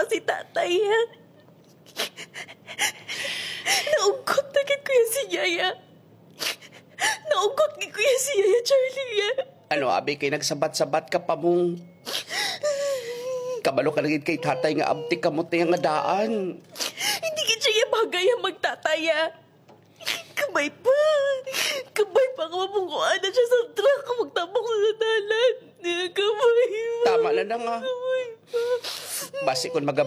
si tatay, ha? Naungkot na kit kuya si Yaya. Naungkot ni kuya si Yaya Charlie, ha? Ano, abi, kay nagsabat-sabat ka pa mong... Kabalo ka lagi kay tatay nga abti kamot na yung daan. Hindi kit siya bagay ang magtataya. Kamay pa nga mamunguan na siya sa truck magtabok sa sadalan. Kamay pa. Tama na nga. Kamay pa. Basi kung